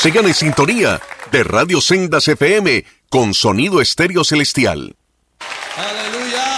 Sigan en sintonía de Radio Sendas FM con sonido estéreo celestial. Aleluya.